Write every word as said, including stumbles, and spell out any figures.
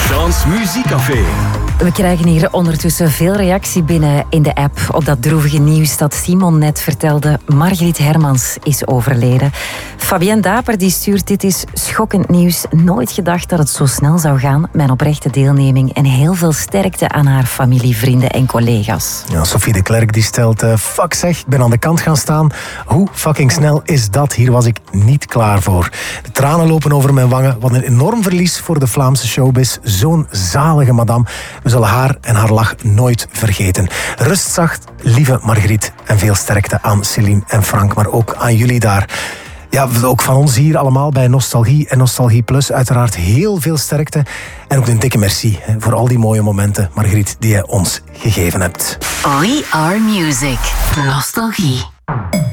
Chance Muziekcafé. We krijgen hier ondertussen veel reactie binnen in de app op dat droevige nieuws dat Simon net vertelde. Margriet Hermans is overleden. Fabienne Daper die stuurt: dit is schokkend nieuws. Nooit gedacht dat het zo snel zou gaan. Mijn oprechte deelneming en heel veel sterkte aan haar familie, vrienden en collega's. Ja, Sophie de Klerk die stelt: uh, fuck zeg, ik ben aan de kant gaan staan. Hoe fucking snel is dat? Hier was ik niet klaar voor. De tranen lopen over mijn wangen. Wat een enorm verlies voor de Vlaamse showbiz. Zo'n zalige madame. We zullen haar en haar lach nooit vergeten. Rust zacht, lieve Margriet. En veel sterkte aan Celine en Frank, maar ook aan jullie daar. Ja, ook van ons hier allemaal bij Nostalgie en Nostalgie Plus. Uiteraard heel veel sterkte. En ook een dikke merci hè, voor al die mooie momenten, Margriet, die je ons gegeven hebt. We Are Music. Nostalgie.